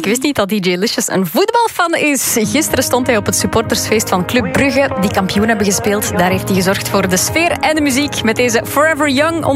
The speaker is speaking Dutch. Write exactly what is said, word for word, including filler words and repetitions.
wist niet dat D J Licious een voetbalfan is. Gisteren stond hij op het supportersfeest van Club Brugge, die kampioen hebben gespeeld. Daar heeft hij gezorgd voor de sfeer en de muziek met deze Forever Young.